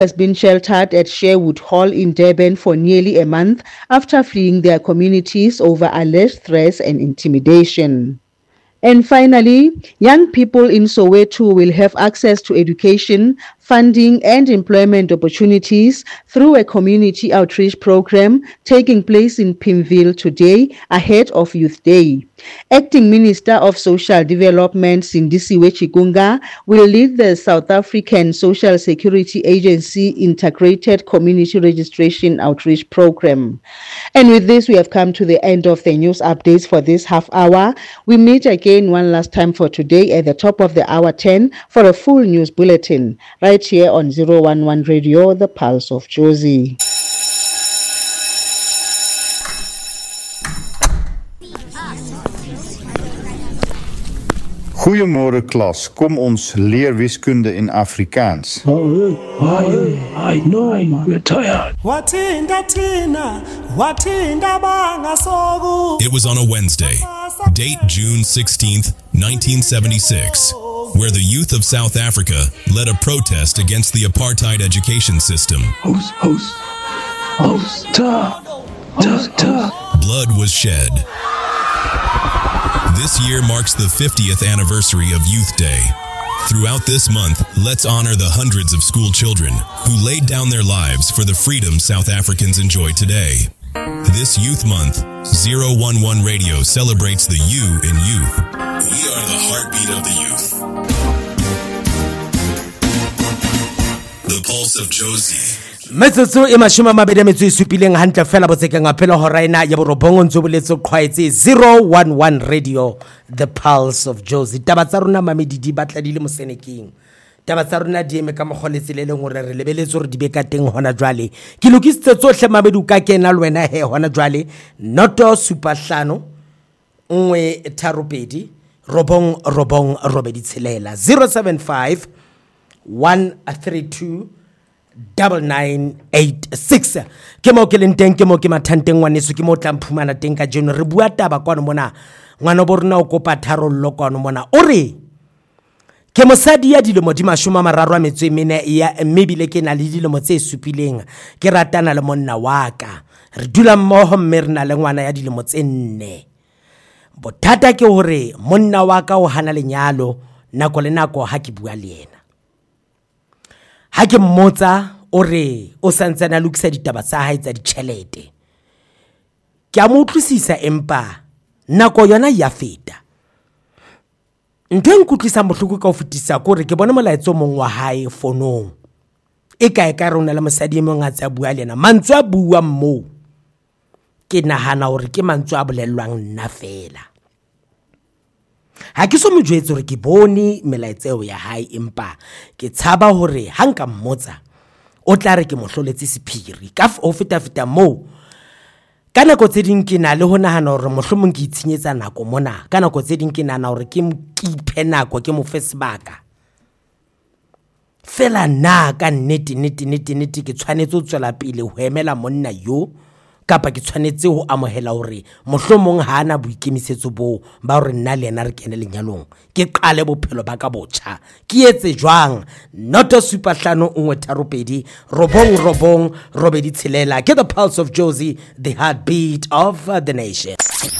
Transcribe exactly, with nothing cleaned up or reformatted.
has been sheltered at Sherwood Hall in Durban for nearly a month after fleeing their communities over alleged threats and intimidation. And finally, young people in Soweto will have access to education, funding and employment opportunities through a community outreach program taking place in Pimville today ahead of Youth Day. Acting Minister of Social Development Sindisiwe Chikunga will lead the South African Social Security Agency Integrated Community Registration Outreach Program. And with this, we have come to the end of the news updates for this half hour. We meet again one last time for today at the top of the hour ten for a full news bulletin right here on zero one one Radio, the Pulse of Jozi. Goeiemôre klas, kom ons leer wiskunde in Afrikaans. Oh, I, I know, we're tired. It was on a Wednesday, date June sixteenth, nineteen seventy-six, where the youth of South Africa led a protest against the apartheid education system. Host, host, host, ta, ta, ta. Blood was shed. This year marks the fiftieth anniversary of Youth Day. Throughout this month, let's honor the hundreds of school children who laid down their lives for the freedom South Africans enjoy today. This Youth Month, zero one one Radio celebrates the you in youth. We are the heartbeat of the youth. The Pulse of Jozi. Metsotso e mashome mabedi metso e supileng hantle fela botsekeng a phela hora ena ya borobongo ntse boletso khwaetse zero one one Radio, the Pulse of Jozi. Taba tsa rona mamedidi batla di le mosenekeng. Taba tsa rona di eme ka mogoletse le leng hore re lebeletse hore di be ka teng hona jwale. Ke lokisitse tsohle mabedu ka kena le wena he hona jwale. Noto super hlano nngwe tharo pedi robong robong robedi tshelela zero seven five one three two double nine eight six. Ke mo ke leng teng ke mo ke mathanteng ngwaneso ke mo tla mphumana teng ka jeno re bua taba kwano mona ngwana borona o kopa tharollo kwano mona o re ke mosadi ya dilemo di mashome mararo a metso e mene ya mmebile ke na le dilemo tse supileng ke ratana le monna wa ka re dula mmoho mme re na le ngwana ya dilemo tse nne. Bothata ke hore monna wa ka o hana lenyalo nako le nako ha ke bua le yena. Ha ke mmotsa o re o santsana lokisa ditaba tsa hae tsa ditšhelete. Ke a mo utlwisisa empa nako yona ya feta. Ntwe nkutlisa bohloko ka ho fetisa gore ke bona molaetso mong wa hae fonong. E kae ka rona le mosadi e mong a tsa bua le yena mantswe a bua mmo. Ke nahana hore ke mantswe a bolellwang nna fela. Ha ke so mo jwetse hore ke bone melaetseo ya hae empa ke tshaba hore ha nka mmotsa o tla re ke mohloletse sephiri ka o feta feta mo. Ka nako tse ding ke na le ho nahana hore mohlomong ke itshenyetsa nako mona. Ka nako tse ding ke nahana hore ke iphe nako ke mo fe sebaka. Fela na ka nnete nnete nnete nnete ke tshwanetse ho tswela pele ho emela monna yo kapa ke tshwanetse ho amohela hore mohlomong ha ana boikemisetso bo ba hore nna le yena re kene lenyalong ke qale bophelo ba ka botjha ke etse jwang. Noto super hlano nngwe tharo pedi robong robong robedi tshelela ke the Pulse of Jozi, the heartbeat of the nation.